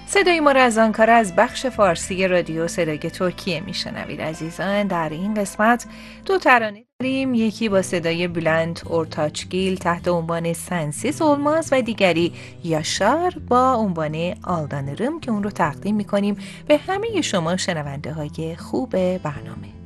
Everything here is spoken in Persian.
صدای ما را از آنکارا از بخش فارسی رادیو صدای ترکیه میشنوید عزیزان. در این قسمت دو ترانه داریم، یکی با صدای بلند اورتاچگیل تحت عنوان سنسیز اولماز و دیگری یاشار با عنوان آلدانرم که اون رو تقدیم میکنیم به همه شما شنونده های خوب برنامه.